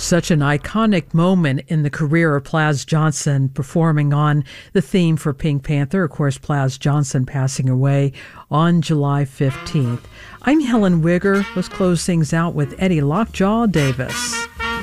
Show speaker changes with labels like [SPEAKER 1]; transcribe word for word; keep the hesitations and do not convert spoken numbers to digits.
[SPEAKER 1] Such an iconic moment in the career of Plas Johnson, performing on the theme for Pink Panther. Of course, Plas Johnson passing away on July fifteenth. I'm Helen Wigger. Let's close things out with Eddie Lockjaw Davis.